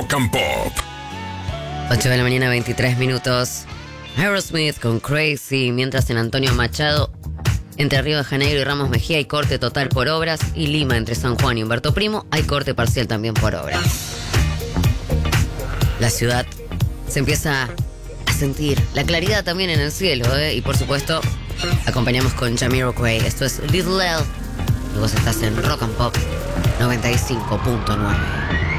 Rock and Pop. 8 de la mañana, 23 minutos. Aerosmith con Crazy, mientras en Antonio Machado, entre Río de Janeiro y Ramos Mejía, hay corte total por obras, y Lima, entre San Juan y Humberto Primo, hay corte parcial también por obras. La ciudad se empieza a sentir la claridad también en el cielo, y por supuesto acompañamos con Jamiroquai. Esto es Little L, y vos estás en Rock and Pop 95.9.